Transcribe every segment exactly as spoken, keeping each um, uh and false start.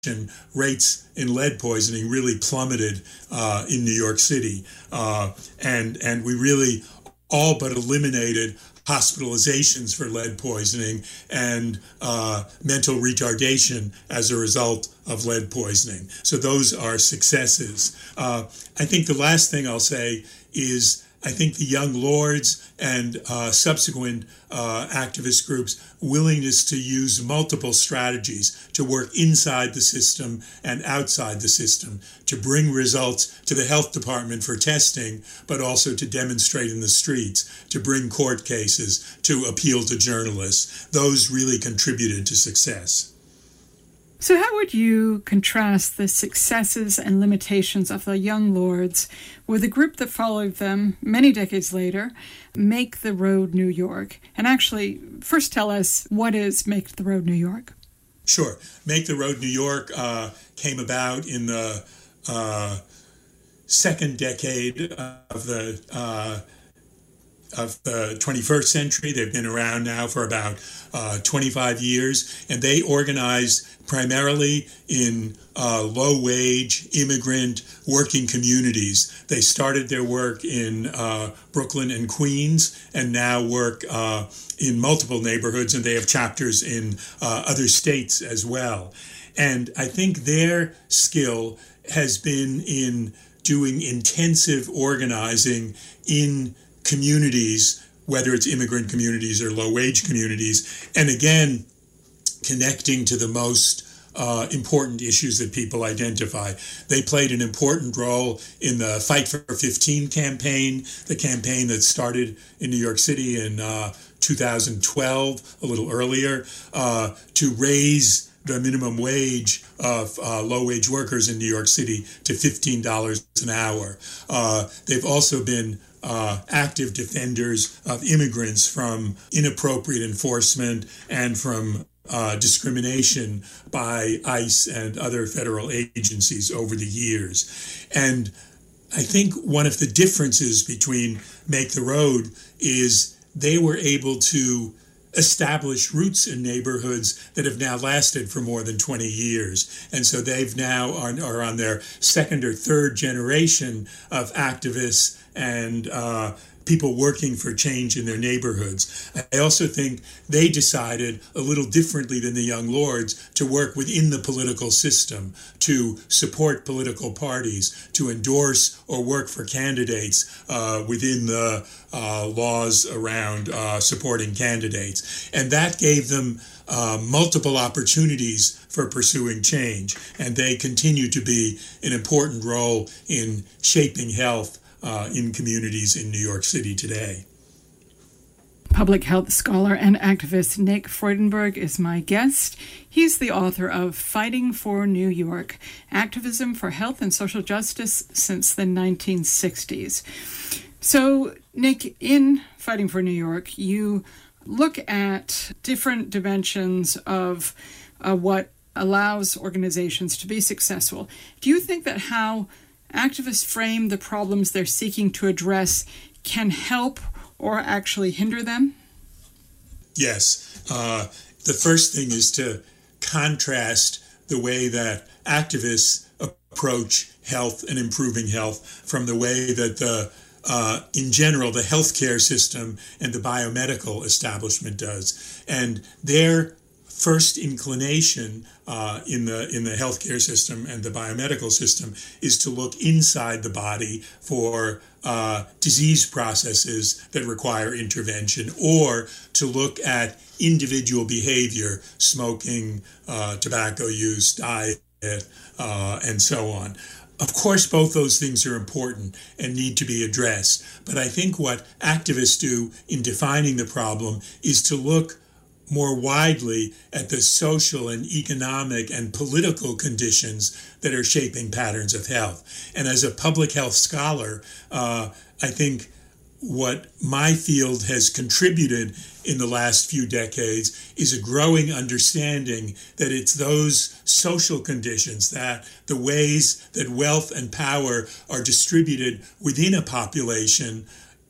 rates in lead poisoning really plummeted uh, in New York City. Uh, and, and we really all but eliminated hospitalizations for lead poisoning and uh, mental retardation as a result of lead poisoning. So those are successes. Uh, I think the last thing I'll say is I think the Young Lords and uh, subsequent uh, activist groups' willingness to use multiple strategies to work inside the system and outside the system to bring results to the health department for testing, but also to demonstrate in the streets, to bring court cases, to appeal to journalists. Those really contributed to success. So how would you contrast the successes and limitations of the Young Lords with a group that followed them many decades later, Make the Road New York? And actually, first tell us, what is Make the Road New York? Sure. Make the Road New York uh, came about in the uh, second decade of the uh, of the twenty-first century. They've been around now for about uh, twenty-five years, and they organized primarily in uh, low-wage, immigrant, working communities. They started their work in uh, Brooklyn and Queens, and now work uh, in multiple neighborhoods, and they have chapters in uh, other states as well. And I think their skill has been in doing intensive organizing in communities, whether it's immigrant communities or low-wage communities, and again, connecting to the most uh, important issues that people identify. They played an important role in the Fight for fifteen campaign, the campaign that started in New York City in uh, two thousand twelve, a little earlier, uh, to raise the minimum wage of uh, low-wage workers in New York City to fifteen dollars an hour. Uh, they've also been uh, active defenders of immigrants from inappropriate enforcement and from uh, discrimination by ICE and other federal agencies over the years. And I think one of the differences between Make the Road is they were able to establish roots in neighborhoods that have now lasted for more than twenty years. And so they've now are, are on their second or third generation of activists and uh, people working for change in their neighborhoods. I also think they decided a little differently than the Young Lords to work within the political system, to support political parties, to endorse or work for candidates uh, within the uh, laws around uh, supporting candidates. And that gave them uh, multiple opportunities for pursuing change. And they continue to be an important role in shaping health Uh, in communities in New York City today. Public health scholar and activist Nick Freudenberg is my guest. He's the author of Fighting for New York, Activism for Health and Social Justice Since the nineteen sixties. So, Nick, in Fighting for New York, you look at different dimensions of uh, what allows organizations to be successful. Do you think that how activists frame the problems they're seeking to address can help or actually hinder them? Yes. Uh, the first thing is to contrast the way that activists approach health and improving health from the way that the Uh, in general, the healthcare system and the biomedical establishment does. And their first inclination uh, in the in the healthcare system and the biomedical system is to look inside the body for uh, disease processes that require intervention, or to look at individual behavior, smoking, uh, tobacco use, diet, uh, and so on. Of course, both those things are important and need to be addressed. But I think what activists do in defining the problem is to look more widely at the social and economic and political conditions that are shaping patterns of health. And as a public health scholar, uh, I think what my field has contributed in the last few decades is a growing understanding that it's those social conditions, that the ways that wealth and power are distributed within a population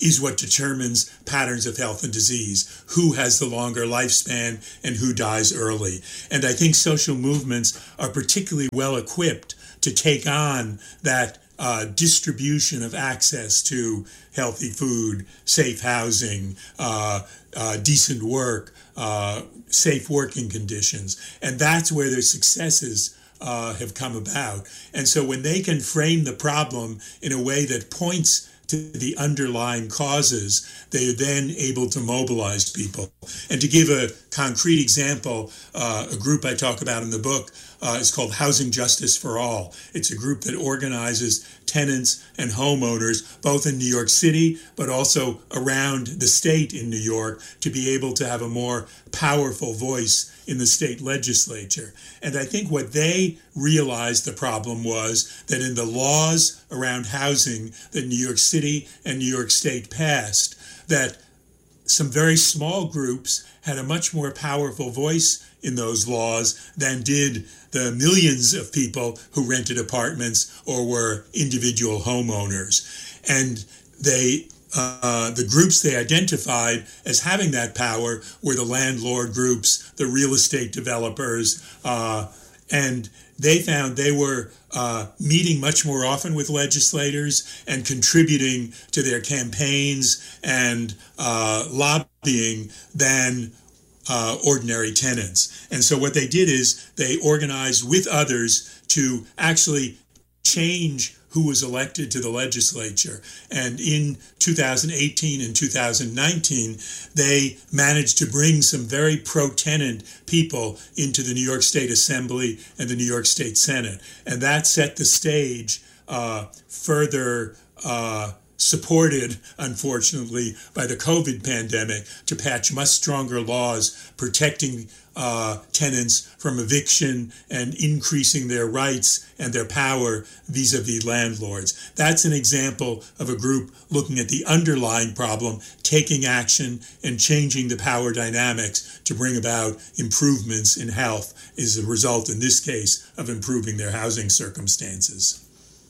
is what determines patterns of health and disease, who has the longer lifespan and who dies early. And I think social movements are particularly well equipped to take on that uh, distribution of access to healthy food, safe housing, uh, uh, decent work, uh, safe working conditions. And that's where their successes uh, have come about. And so when they can frame the problem in a way that points to the underlying causes, they are then able to mobilize people. And to give a concrete example, uh, a group I talk about in the book uh, is called Housing Justice for All. It's a group that organizes tenants and homeowners, both in New York City, but also around the state in New York, to be able to have a more powerful voice in the state legislature. And I think what they realized the problem was that in the laws around housing that New York City and New York State passed, that some very small groups had a much more powerful voice in those laws than did the millions of people who rented apartments or were individual homeowners. And they Uh, the groups they identified as having that power were the landlord groups, the real estate developers, uh, and they found they were uh, meeting much more often with legislators and contributing to their campaigns and uh, lobbying than uh, ordinary tenants. And so what they did is they organized with others to actually change who was elected to the legislature. And in two thousand eighteen and two thousand nineteen, they managed to bring some very pro-tenant people into the New York State Assembly and the New York State Senate. And that set the stage, uh, further uh, supported, unfortunately, by the COVID pandemic, to patch much stronger laws protecting uh, tenants from eviction and increasing their rights and their power vis-a-vis landlords. That's an example of a group looking at the underlying problem, taking action, and changing the power dynamics to bring about improvements in health as a result, in this case, of improving their housing circumstances.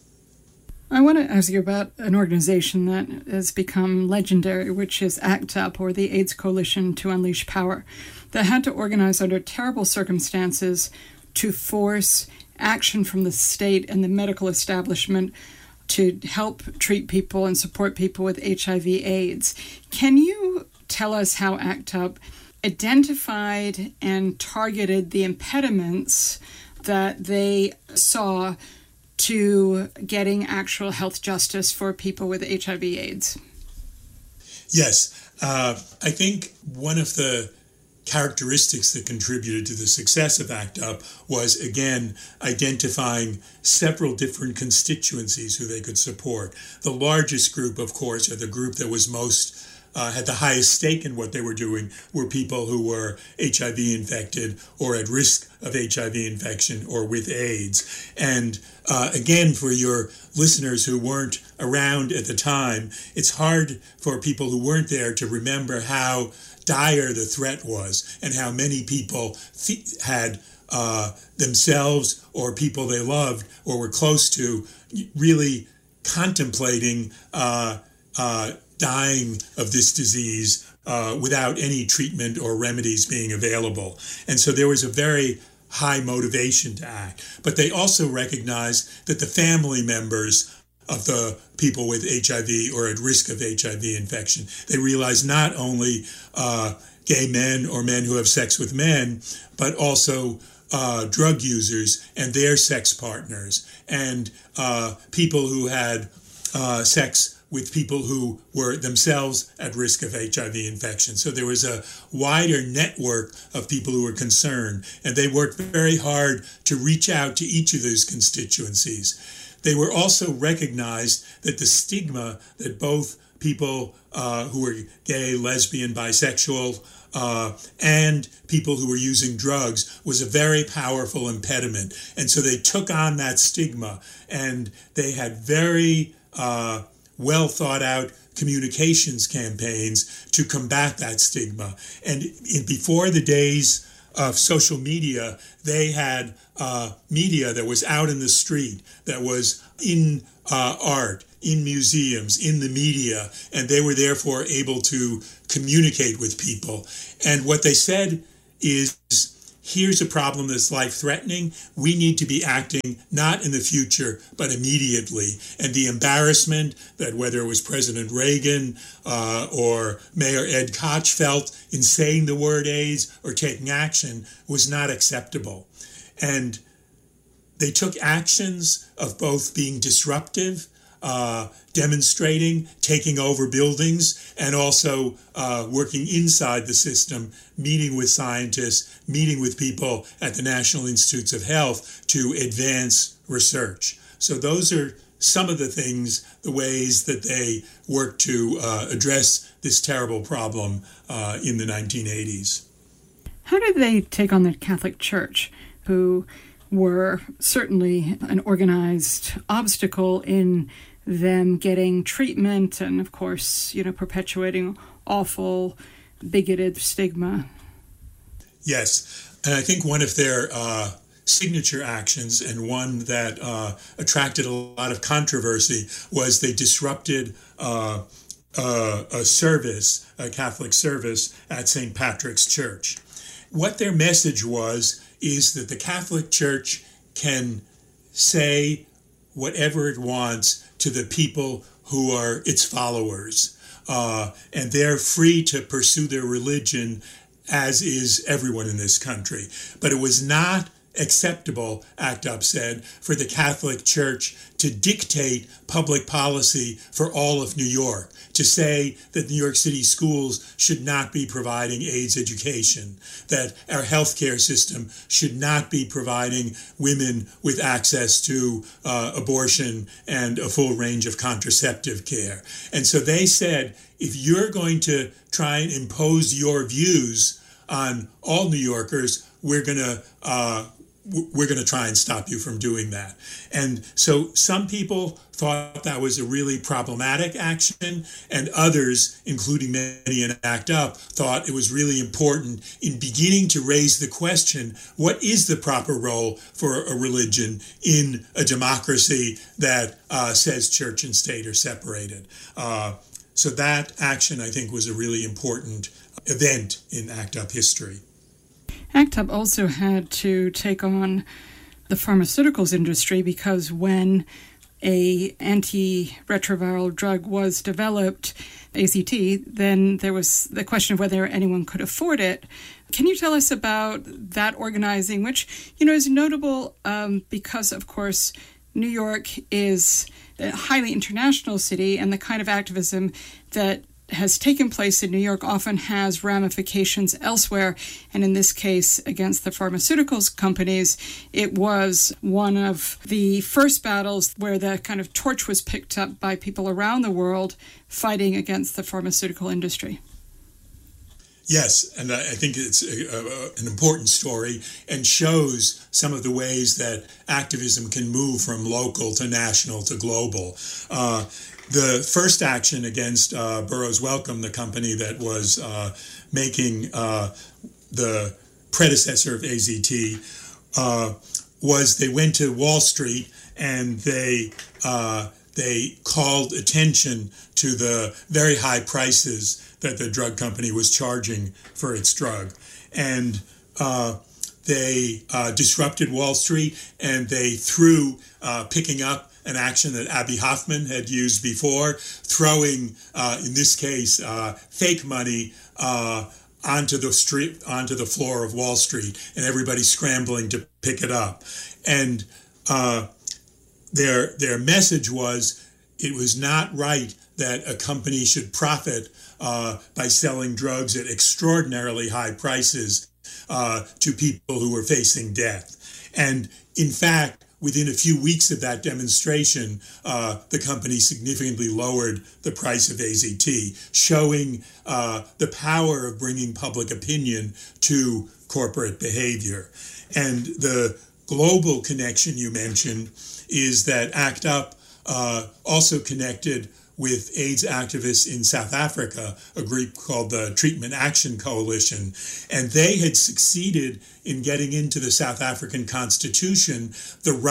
I want to ask you about an organization that has become legendary, which is ACT UP, or the AIDS Coalition to Unleash Power, that had to organize under terrible circumstances to force action from the state and the medical establishment to help treat people and support people with H I V AIDS. Can you tell us how ACT UP identified and targeted the impediments that they saw to getting actual health justice for people with H I V AIDS? Yes. Uh, I think one of the characteristics that contributed to the success of ACT UP was, again, identifying several different constituencies who they could support. The largest group, of course, or the group that was most Uh, had the highest stake in what they were doing, were people who were H I V infected or at risk of H I V infection or with AIDS. And uh, again, for your listeners who weren't around at the time, it's hard for people who weren't there to remember how dire the threat was and how many people th- had uh, themselves or people they loved or were close to really contemplating uh, uh, dying of this disease uh, without any treatment or remedies being available. And so there was a very high motivation to act. But they also recognized that the family members of the people with H I V or at risk of H I V infection, they realized not only uh, gay men or men who have sex with men, but also uh, drug users and their sex partners, and uh, people who had uh, sex with people who were themselves at risk of H I V infection. So there was a wider network of people who were concerned, and they worked very hard to reach out to each of those constituencies. They were also recognized that the stigma that both people uh, who were gay, lesbian, bisexual, uh, and people who were using drugs was a very powerful impediment. And so they took on that stigma, and they had very uh, well thought out communications campaigns to combat that stigma. And in, before the days of social media, they had uh, media that was out in the street, that was in uh, art, in museums, in the media, and they were therefore able to communicate with people. And what they said is, here's a problem that's life-threatening. We need to be acting not in the future, but immediately. And the embarrassment that whether it was President Reagan uh, or Mayor Ed Koch felt in saying the word AIDS or taking action was not acceptable. And they took actions of both being disruptive, uh, demonstrating, taking over buildings, and also uh, working inside the system, meeting with scientists, meeting with people at the National Institutes of Health to advance research. So those are some of the things, the ways that they worked to uh, address this terrible problem uh, in the nineteen eighties. How did they take on the Catholic Church, who were certainly an organized obstacle in them getting treatment and, of course, you know, perpetuating awful, bigoted stigma? Yes, and I think one of their uh, signature actions, and one that uh, attracted a lot of controversy, was they disrupted uh, uh, a service, a Catholic service at Saint Patrick's Church. What their message was is that the Catholic Church can say whatever it wants to the people who are its followers, uh, and they're free to pursue their religion, as is everyone in this country. But it was not acceptable, ACT UP said, for the Catholic Church to dictate public policy for all of New York, to say that New York City schools should not be providing AIDS education, that our healthcare system should not be providing women with access to uh, abortion and a full range of contraceptive care. And so they said, if you're going to try and impose your views on all New Yorkers, we're going to uh, we're going to try and stop you from doing that. And so some people thought that was a really problematic action, and others, including many in ACT UP, thought it was really important in beginning to raise the question, what is the proper role for a religion in a democracy that uh, says church and state are separated? Uh, so that action, I think, was a really important event in ACT UP history. ACT UP also had to take on the pharmaceuticals industry, because when a antiretroviral drug was developed, A Z T, then there was the question of whether anyone could afford it. Can you tell us about that organizing, which, you know, is notable um, because, of course, New York is a highly international city, and the kind of activism that has taken place in New York often has ramifications elsewhere. And in this case, against the pharmaceuticals companies, it was one of the first battles where the kind of torch was picked up by people around the world fighting against the pharmaceutical industry. Yes, and I think it's a, a, an important story and shows some of the ways that activism can move from local to national to global. Uh, the first action against uh, Burroughs Wellcome, the company that was uh, making uh, the predecessor of A Z T, uh, was they went to Wall Street and they uh, they called attention to the very high prices that the drug company was charging for its drug. And uh, they uh, disrupted Wall Street, and they threw, uh, picking up an action that Abbie Hoffman had used before, throwing, uh, in this case, uh, fake money uh, onto the street, onto the floor of Wall Street, and everybody scrambling to pick it up. And uh, their their message was, it was not right that a company should profit uh, by selling drugs at extraordinarily high prices uh, to people who were facing death. And in fact, within a few weeks of that demonstration, uh, the company significantly lowered the price of A Z T, showing uh, the power of bringing public opinion to corporate behavior. And the global connection you mentioned is that ACT UP uh, also connected with AIDS activists in South Africa, a group called the Treatment Action Coalition. And they had succeeded in getting into the South African Constitution the right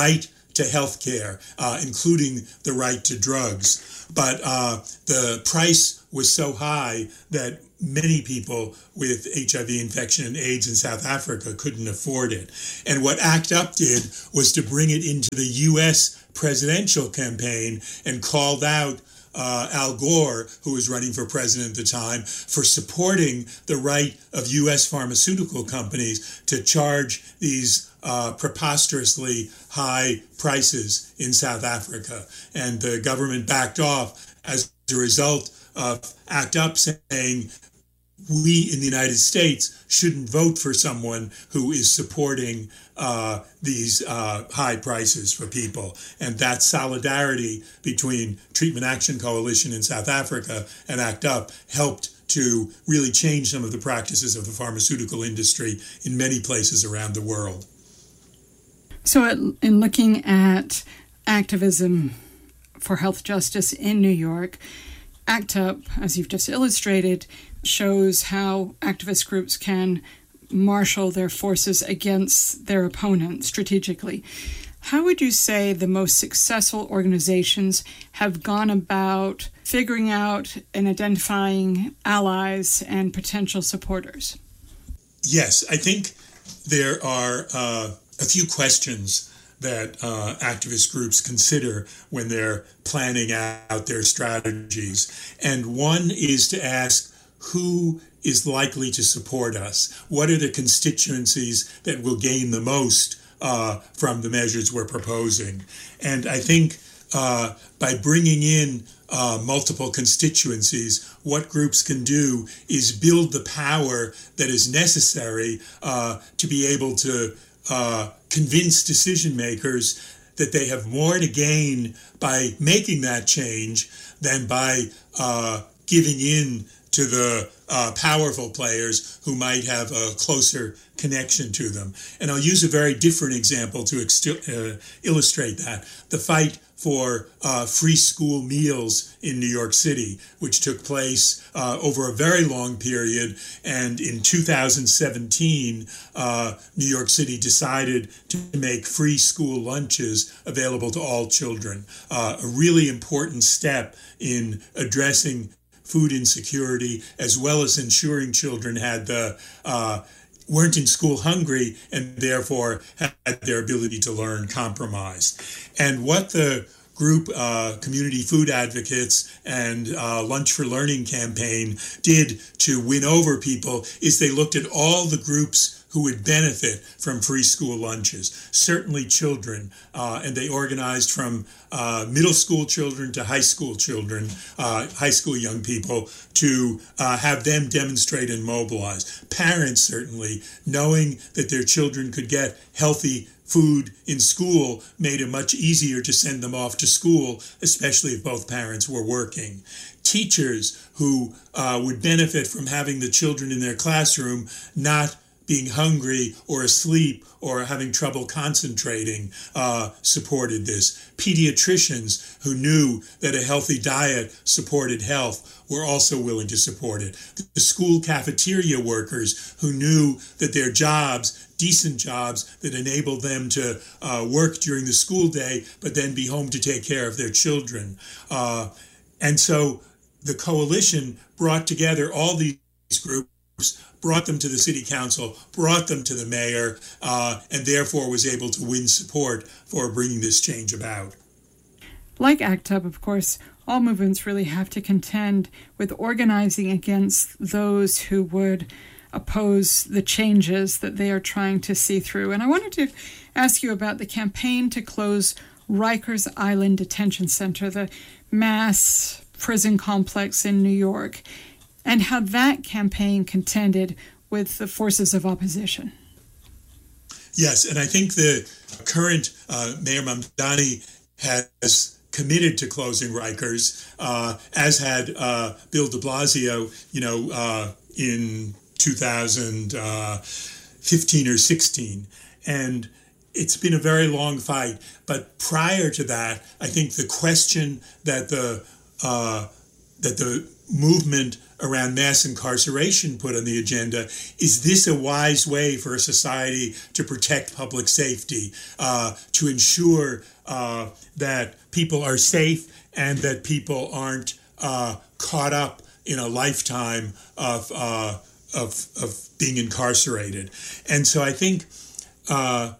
to health care, uh, including the right to drugs. But uh, the price was so high that many people with H I V infection and AIDS in South Africa couldn't afford it. And what ACT UP did was to bring it into the U S presidential campaign and called out uh, Al Gore, who was running for president at the time, for supporting the right of U S pharmaceutical companies to charge these uh, preposterously high prices in South Africa. And the government backed off as a result of ACT UP saying, we in the United States shouldn't vote for someone who is supporting uh, these uh, high prices for people. And that solidarity between Treatment Action Coalition in South Africa and ACT UP helped to really change some of the practices of the pharmaceutical industry in many places around the world. So in looking at activism for health justice in New York, ACT UP, as you've just illustrated, shows how activist groups can marshal their forces against their opponent strategically. How would you say the most successful organizations have gone about figuring out and identifying allies and potential supporters? Yes, I think there are uh, a few questions that uh, activist groups consider when they're planning out their strategies. And one is to ask, who is likely to support us? What are the constituencies that will gain the most uh, from the measures we're proposing? And I think uh, by bringing in uh, multiple constituencies, what groups can do is build the power that is necessary uh, to be able to uh, convince decision makers that they have more to gain by making that change than by uh, giving in to the uh, powerful players who might have a closer connection to them. And I'll use a very different example to ext- uh, illustrate that. The fight for uh, free school meals in New York City, which took place uh, over a very long period. And in two thousand seventeen, uh, New York City decided to make free school lunches available to all children. Uh, a really important step in addressing food insecurity, as well as ensuring children had the uh, weren't in school hungry and therefore had their ability to learn compromised. And what the group uh, Community Food Advocates and uh, Lunch for Learning campaign did to win over people is they looked at all the groups who would benefit from free school lunches, certainly children, uh, and they organized from uh, middle school children to high school children, uh, high school young people, to uh, have them demonstrate and mobilize. Parents, certainly, knowing that their children could get healthy food in school made it much easier to send them off to school, especially if both parents were working. Teachers who uh, would benefit from having the children in their classroom not being hungry or asleep or having trouble concentrating uh, supported this. Pediatricians who knew that a healthy diet supported health were also willing to support it. The school cafeteria workers who knew that their jobs, decent jobs that enabled them to uh, work during the school day, but then be home to take care of their children. Uh, and so the coalition brought together all these groups, brought them to the city council, brought them to the mayor, uh, and therefore was able to win support for bringing this change about. Like ACT UP, of course, all movements really have to contend with organizing against those who would oppose the changes that they are trying to see through. And I wanted to ask you about the campaign to close Rikers Island Detention Center, the mass prison complex in New York, and how that campaign contended with the forces of opposition. Yes, and I think the current uh, Mayor Mamdani has committed to closing Rikers, uh, as had uh, Bill de Blasio, you know, uh, in two thousand fifteen or sixteen. And it's been a very long fight. But prior to that, I think the question that the uh, that the movement around mass incarceration put on the agenda. Is this a wise way for a society to protect public safety, uh, to ensure uh, that people are safe and that people aren't uh, caught up in a lifetime of, uh, of, of being incarcerated? And so I think uh,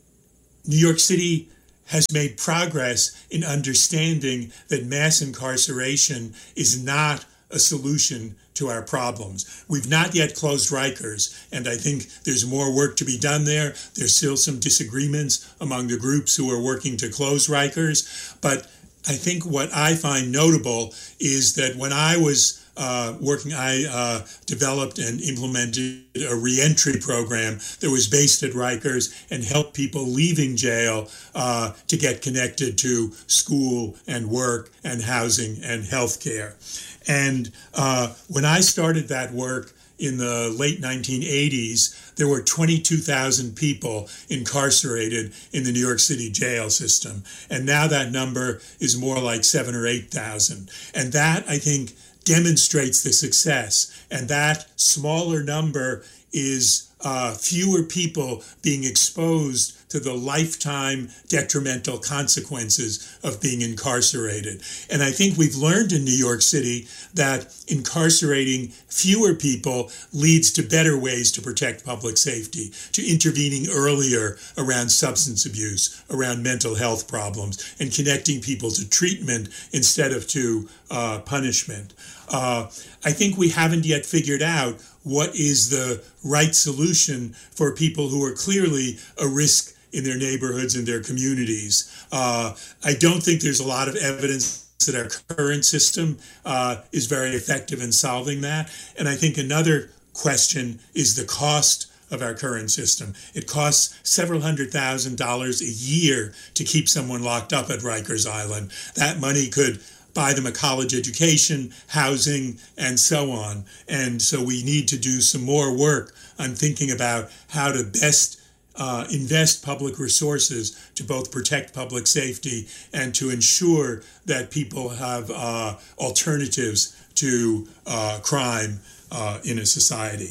New York City has made progress in understanding that mass incarceration is not a solution to our problems. We've not yet closed Rikers, and I think there's more work to be done there. There's still some disagreements among the groups who are working to close Rikers, but I think what I find notable is that when I was Uh, working, I uh, developed and implemented a reentry program that was based at Rikers and helped people leaving jail uh, to get connected to school and work and housing and healthcare. And uh, when I started that work in the late nineteen eighties, there were twenty-two thousand people incarcerated in the New York City jail system. And now that number is more like seven or eight thousand. And that, I think, demonstrates the success, and that smaller number is uh, fewer people being exposed to the lifetime detrimental consequences of being incarcerated. And I think we've learned in New York City that incarcerating fewer people leads to better ways to protect public safety, to intervening earlier around substance abuse, around mental health problems, and connecting people to treatment instead of to uh, punishment. Uh, I think we haven't yet figured out what is the right solution for people who are clearly a risk in their neighborhoods and their communities. Uh, I don't think there's a lot of evidence that our current system uh, is very effective in solving that. And I think another question is the cost of our current system. It costs several hundred thousand dollars a year to keep someone locked up at Rikers Island. That money could buy them a college education, housing, and so on. And so we need to do some more work on thinking about how to best uh, invest public resources to both protect public safety and to ensure that people have uh, alternatives to uh, crime uh, in a society.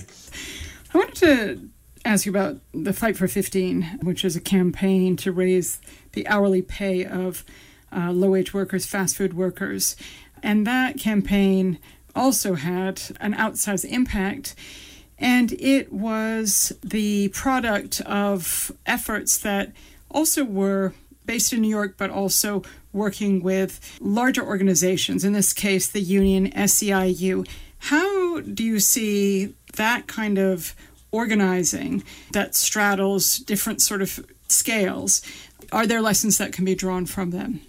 I wanted to ask you about the Fight for fifteen, which is a campaign to raise the hourly pay of Uh, low-wage workers, fast food workers. And that campaign also had an outsized impact. And it was the product of efforts that also were based in New York, but also working with larger organizations, in this case, the union S E I U. How do you see that kind of organizing that straddles different sort of scales? Are there lessons that can be drawn from them?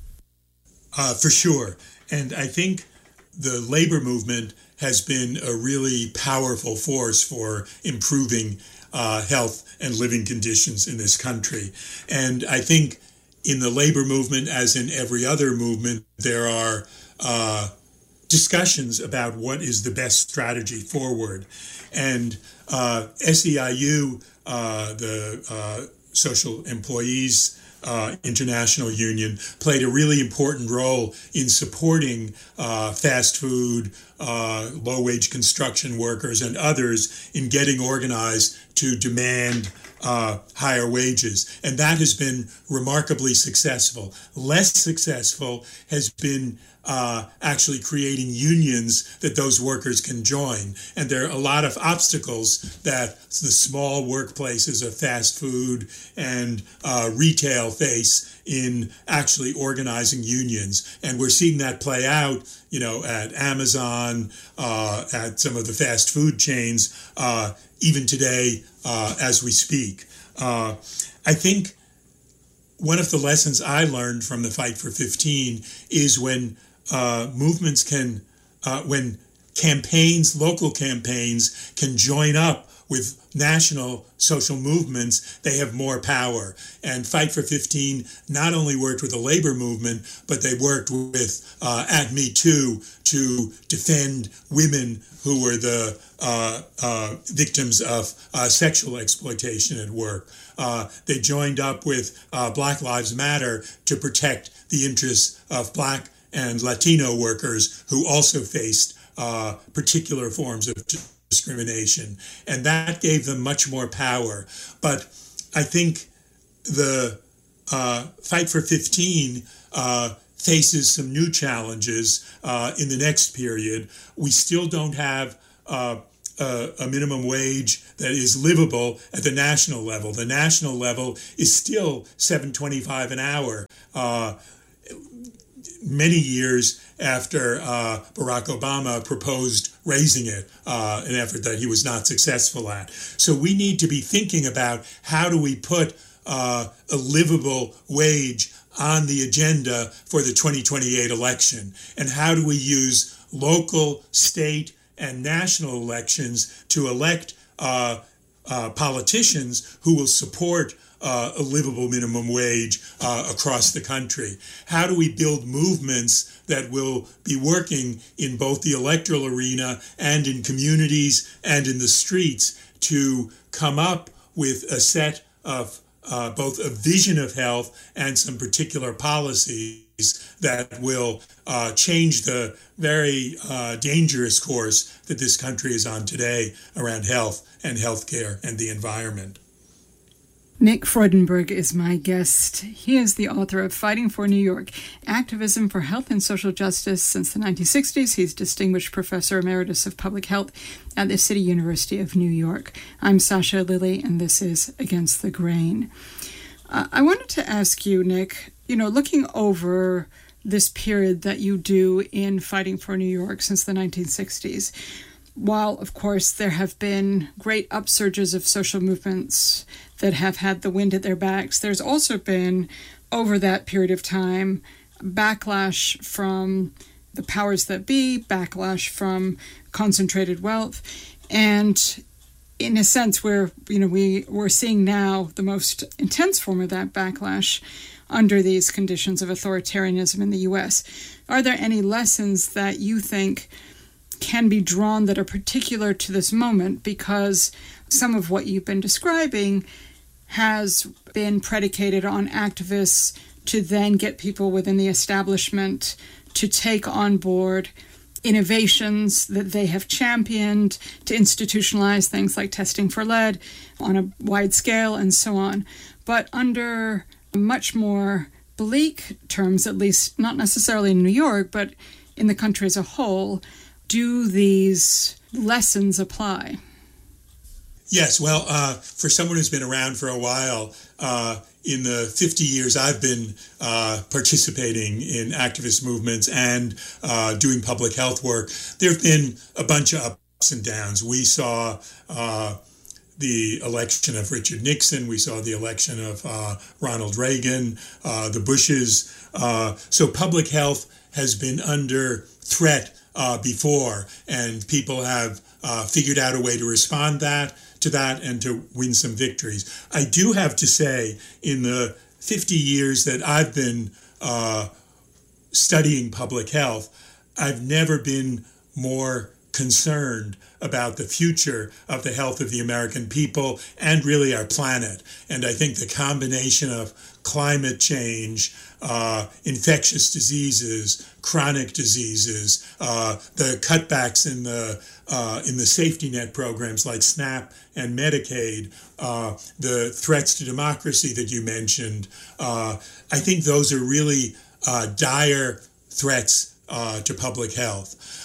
Uh, for sure. And I think the labor movement has been a really powerful force for improving uh, health and living conditions in this country. And I think in the labor movement, as in every other movement, there are uh, discussions about what is the best strategy forward. And uh, S E I U, uh, the uh, Social Employees Uh, International Union, played a really important role in supporting uh, fast food, uh, low-wage construction workers, and others in getting organized to demand uh, higher wages. And that has been remarkably successful. Less successful has been uh, actually creating unions that those workers can join. And there are a lot of obstacles that the small workplaces of fast food and uh, retail face in actually organizing unions. And we're seeing that play out, you know, at Amazon, uh, at some of the fast food chains, uh, even today uh, as we speak. Uh, I think one of the lessons I learned from the Fight for fifteen is when uh, movements can, uh, when campaigns, local campaigns can join up with national social movements, they have more power. And Fight for fifteen not only worked with the labor movement, but they worked with uh, at Me Too to defend women who were the uh, uh, victims of uh, sexual exploitation at work. Uh, they joined up with uh, Black Lives Matter to protect the interests of Black and Latino workers who also faced uh, particular forms of discrimination. And that gave them much more power. But I think the uh, Fight for fifteen uh, faces some new challenges uh, in the next period. We still don't have uh, a, a minimum wage that is livable at the national level. The national level is still seven twenty-five an hour. Uh, many years after uh, Barack Obama proposed raising it, uh, an effort that he was not successful at. So we need to be thinking about how do we put uh, a livable wage on the agenda for the twenty twenty-eight election, and how do we use local, state, and national elections to elect uh, uh, politicians who will support uh, a livable minimum wage uh, across the country. How do we build movements that will be working in both the electoral arena and in communities and in the streets to come up with a set of uh, both a vision of health and some particular policies that will uh, change the very uh, dangerous course that this country is on today around health and healthcare and the environment. Nick Freudenberg is my guest. He is the author of Fighting for New York, Activism for Health and Social Justice Since the nineteen sixties. He's Distinguished Professor Emeritus of Public Health at the City University of New York. I'm Sasha Lilly, and this is Against the Grain. Uh, I wanted to ask you, Nick, you know, looking over this period that you do in Fighting for New York since the nineteen sixties, while, of course, there have been great upsurges of social movements that have had the wind at their backs, there's also been, over that period of time, backlash from the powers that be, backlash from concentrated wealth, and in a sense, we're, you know, we, we're seeing now the most intense form of that backlash under these conditions of authoritarianism in the U S. Are there any lessons that you think can be drawn that are particular to this moment? Because some of what you've been describing has been predicated on activists to then get people within the establishment to take on board innovations that they have championed, to institutionalize things like testing for lead on a wide scale and so on. But under much more bleak terms, at least not necessarily in New York, but in the country as a whole, do these lessons apply? Yes, well, uh, for someone who's been around for a while, uh, in the fifty years I've been uh, participating in activist movements and uh, doing public health work, there have been a bunch of ups and downs. We saw uh, the election of Richard Nixon. We saw the election of uh, Ronald Reagan, uh, the Bushes. Uh, so public health has been under threat uh, before, and people have uh, figured out a way to respond that to that and to win some victories. I do have to say, in the fifty years that I've been uh, studying public health, I've never been more concerned about the future of the health of the American people and really our planet. And I think the combination of climate change, uh, infectious diseases, chronic diseases, uh, the cutbacks in the uh, in the safety net programs like SNAP and Medicaid, uh, the threats to democracy that you mentioned, uh, I think those are really uh, dire threats uh, to public health.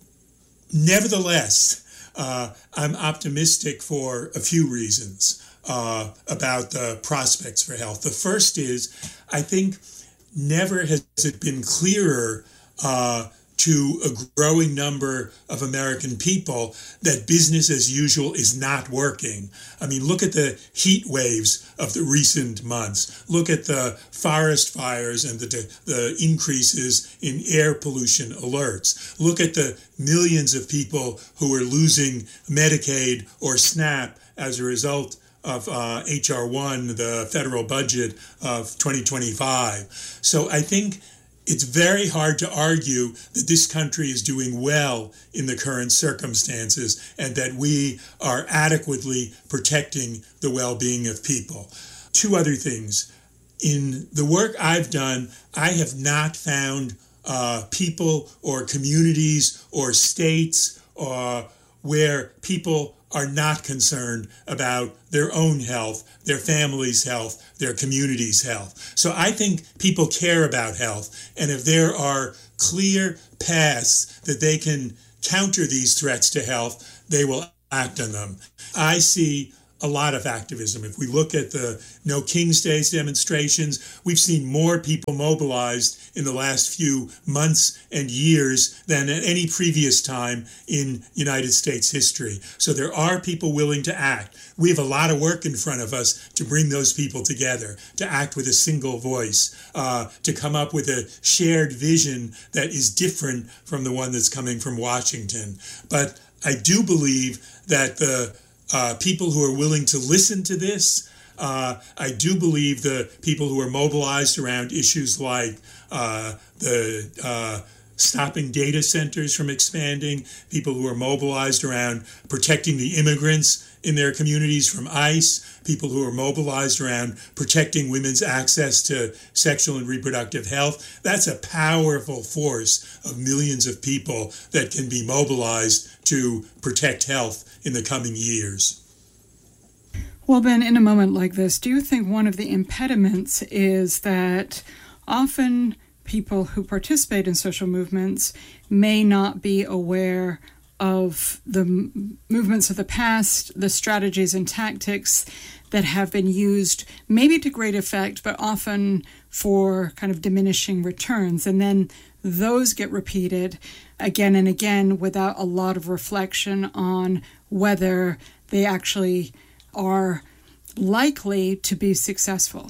Nevertheless, uh, I'm optimistic for a few reasons uh, about the prospects for health. The first is, I think never has it been clearer uh, to a growing number of American people that business as usual is not working. I mean, look at the heat waves of the recent months. Look at the forest fires and the, the increases in air pollution alerts. Look at the millions of people who are losing Medicaid or SNAP as a result of uh, H R one, the federal budget of twenty twenty-five. So I think it's very hard to argue that this country is doing well in the current circumstances and that we are adequately protecting the well-being of people. Two other things. In the work I've done, I have not found uh, people or communities or states uh, where people are not concerned about their own health, their family's health, their community's health. So I think people care about health. And if there are clear paths that they can counter these threats to health, they will act on them. I see a lot of activism. If we look at the No King's Days demonstrations, we've seen more people mobilized in the last few months and years than at any previous time in United States history. So there are people willing to act. We have a lot of work in front of us to bring those people together, to act with a single voice, uh, to come up with a shared vision that is different from the one that's coming from Washington. But I do believe that the Uh, people who are willing to listen to this. Uh, I do believe the people who are mobilized around issues like uh, the uh, stopping data centers from expanding, people who are mobilized around protecting the immigrants in their communities from ICE, people who are mobilized around protecting women's access to sexual and reproductive health. That's a powerful force of millions of people that can be mobilized to protect health in the coming years. Well, Ben, in a moment like this, do you think one of the impediments is that often people who participate in social movements may not be aware of the m- movements of the past, the strategies and tactics that have been used maybe to great effect, but often for kind of diminishing returns. And then those get repeated again and again without a lot of reflection on whether they actually are likely to be successful.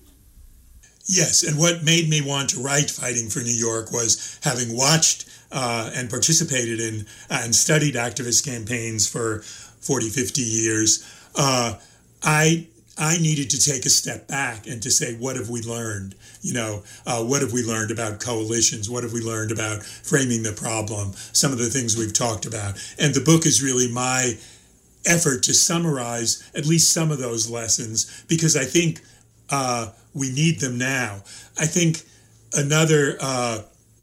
Yes, and what made me want to write Fighting for New York was having watched uh, and participated in uh, and studied activist campaigns for forty, fifty years. Uh, I I needed to take a step back and to say, what have we learned? You know, uh, what have we learned about coalitions? What have we learned about framing the problem? Some of the things we've talked about. And the book is really my effort to summarize at least some of those lessons, because I think uh, we need them now. I think another uh,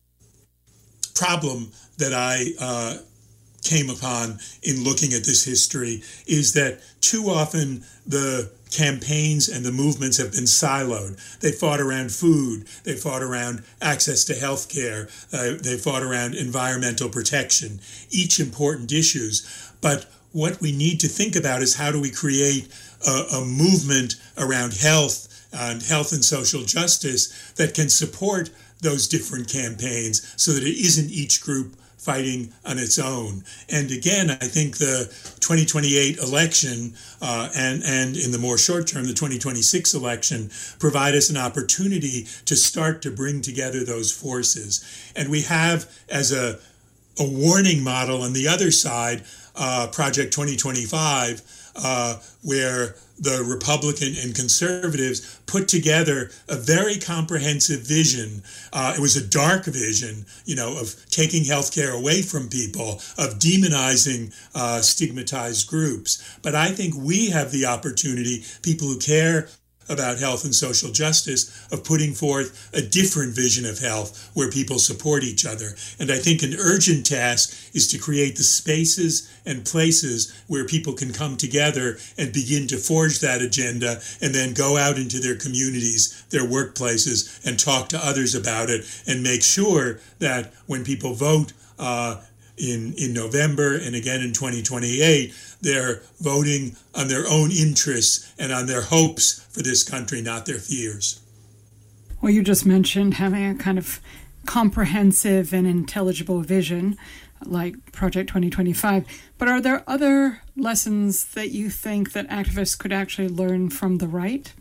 problem that I uh, came upon in looking at this history is that too often the campaigns and the movements have been siloed. They fought around food. They fought around access to health care. Uh, they fought around environmental protection, each important issues. But what we need to think about is how do we create a, a movement around health and health and social justice that can support those different campaigns so that it isn't each group fighting on its own. And again, I think the twenty twenty-eight election uh, and, and in the more short term, the twenty twenty-six election provide us an opportunity to start to bring together those forces. And we have as a, a warning model on the other side, uh, Project twenty twenty-five, uh, where the Republican and conservatives put together a very comprehensive vision. Uh, it was a dark vision, you know, of taking healthcare away from people, of demonizing uh, stigmatized groups. But I think we have the opportunity, people who care about health and social justice, of putting forth a different vision of health where people support each other. And I think an urgent task is to create the spaces and places where people can come together and begin to forge that agenda and then go out into their communities, their workplaces, and talk to others about it and make sure that when people vote uh, in, in November and again in twenty twenty-eight, they're voting on their own interests and on their hopes for this country, not their fears. Well, you just mentioned having a kind of comprehensive and intelligible vision like Project twenty twenty-five. But are there other lessons that you think that activists could actually learn from the right?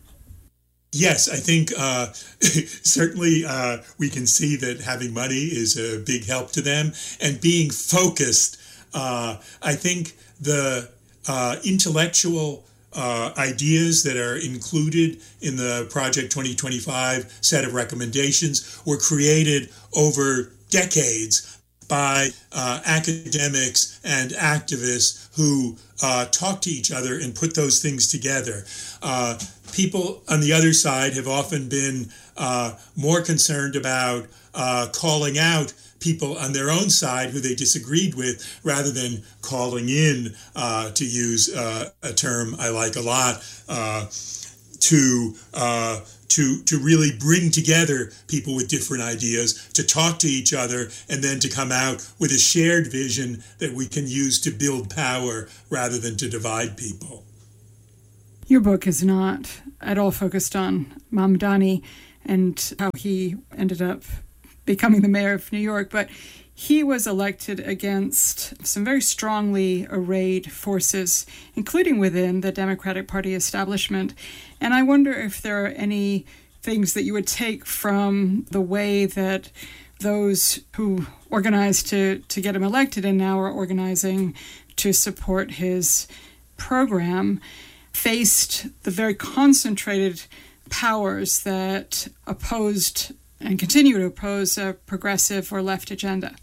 Yes, I think uh, certainly uh, we can see that having money is a big help to them, and being focused. Uh, I think the uh, intellectual uh, ideas that are included in the Project twenty twenty-five set of recommendations were created over decades by uh, academics and activists who uh, talk to each other and put those things together. Uh, people on the other side have often been uh, more concerned about uh, calling out people on their own side who they disagreed with, rather than calling in, uh, to use uh, a term I like a lot, uh, to uh, to to really bring together people with different ideas, to talk to each other, and then to come out with a shared vision that we can use to build power rather than to divide people. Your book is not at all focused on Mamdani and how he ended up becoming the mayor of New York, but he was elected against some very strongly arrayed forces, including within the Democratic Party establishment. And I wonder if there are any things that you would take from the way that those who organized to, to get him elected and now are organizing to support his program faced the very concentrated powers that opposed and continue to oppose a progressive or left agenda.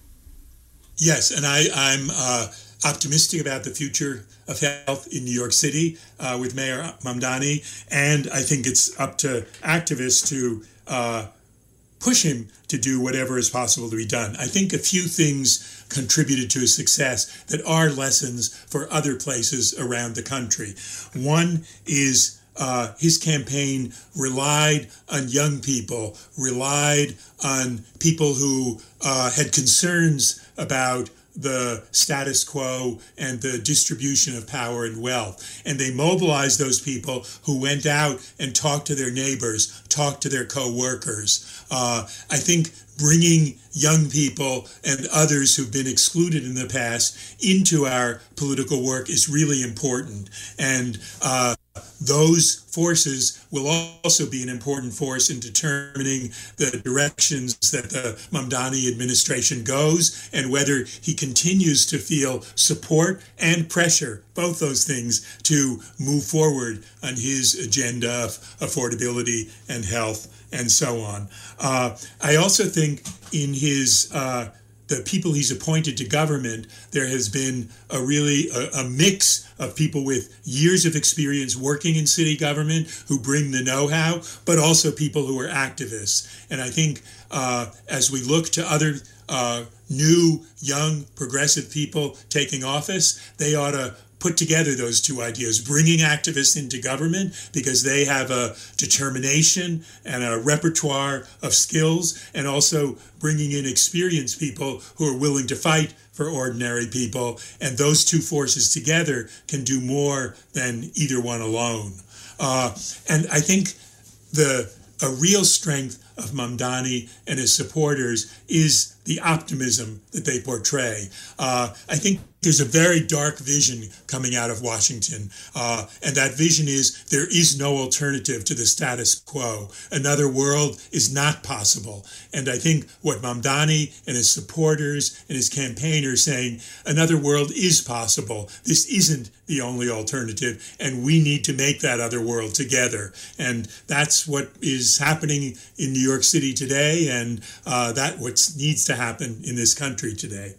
Yes, and I, I'm uh, optimistic about the future of health in New York City uh, with Mayor Mamdani, and I think it's up to activists to uh, push him to do whatever is possible to be done. I think a few things contributed to his success that are lessons for other places around the country. One is Uh, his campaign relied on young people, relied on people who uh, had concerns about the status quo and the distribution of power and wealth. And they mobilized those people who went out and talked to their neighbors, talked to their co-workers. Uh, I think bringing young people and others who've been excluded in the past into our political work is really important. And uh, those forces will also be an important force in determining the directions that the Mamdani administration goes and whether he continues to feel support and pressure, both those things, to move forward on his agenda of affordability and health and so on. Uh, I also think in his uh, the people he's appointed to government, there has been a really a, a mix of people with years of experience working in city government who bring the know-how, but also people who are activists. And I think uh, as we look to other uh, new, young, progressive people taking office, they ought to put together those two ideas, bringing activists into government because they have a determination and a repertoire of skills, and also bringing in experienced people who are willing to fight for ordinary people. And those two forces together can do more than either one alone. Uh, and I think the a real strength of Mamdani and his supporters is the optimism that they portray. Uh, I think there's a very dark vision coming out of Washington, uh, and that vision is there is no alternative to the status quo. Another world is not possible. And I think what Mamdani and his supporters and his campaign are saying, another world is possible. This isn't the only alternative, and we need to make that other world together. And that's what is happening in New York City today, and uh, that what needs to happen in this country today.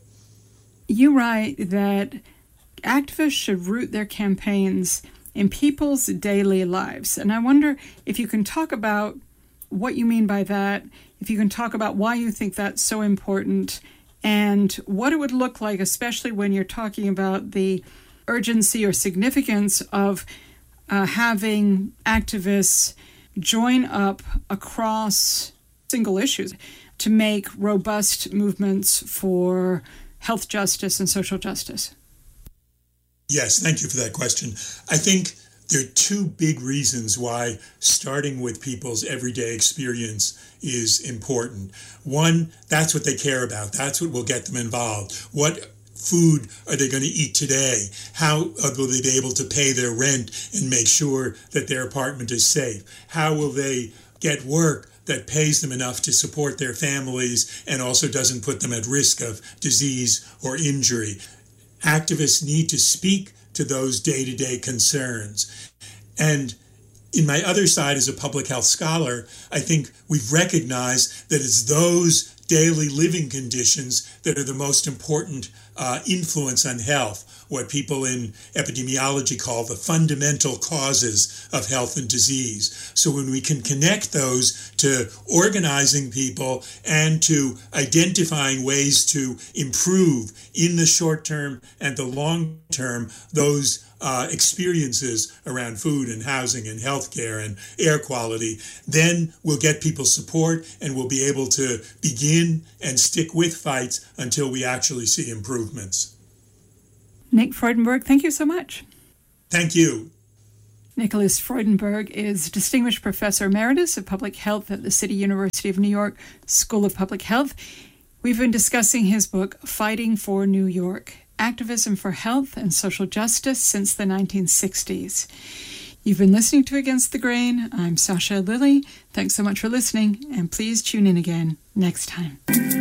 You write that activists should root their campaigns in people's daily lives. And I wonder if you can talk about what you mean by that, if you can talk about why you think that's so important, and what it would look like, especially when you're talking about the urgency or significance of uh, having activists join up across single issues to make robust movements for health justice and social justice. Yes, thank you for that question. I think there are two big reasons why starting with people's everyday experience is important. One, that's what they care about. That's what will get them involved. What food are they going to eat today? How will they be able to pay their rent and make sure that their apartment is safe? How will they get work that pays them enough to support their families and also doesn't put them at risk of disease or injury? Activists need to speak to those day-to-day concerns. And in my other side as a public health scholar, I think we've recognized that it's those daily living conditions that are the most important uh, influence on health, what people in epidemiology call the fundamental causes of health and disease. So when we can connect those to organizing people and to identifying ways to improve in the short term and the long term those uh, experiences around food and housing and healthcare and air quality, then we'll get people's support and we'll be able to begin and stick with fights until we actually see improvements. Nick Freudenberg, thank you so much. Thank you. Nicholas Freudenberg is Distinguished Professor Emeritus of Public Health at the City University of New York School of Public Health. We've been discussing his book, Fighting for New York, Activism for Health and Social Justice Since the nineteen sixties. You've been listening to Against the Grain. I'm Sasha Lilly. Thanks so much for listening, and please tune in again next time.